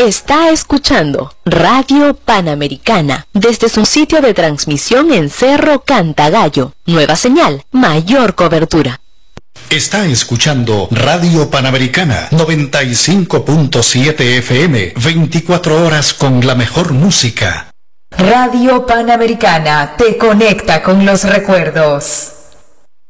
Está escuchando Radio Panamericana desde su sitio de transmisión en Cerro Cantagallo. Nueva señal, mayor cobertura. Está escuchando Radio Panamericana 95.7 FM, 24 horas con la mejor música. Radio Panamericana te conecta con los recuerdos.